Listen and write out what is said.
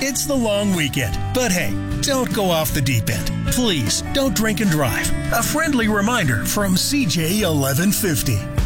It's the long weekend, but hey, don't go off the deep end. Please don't drink and drive. A friendly reminder from CJ 1150.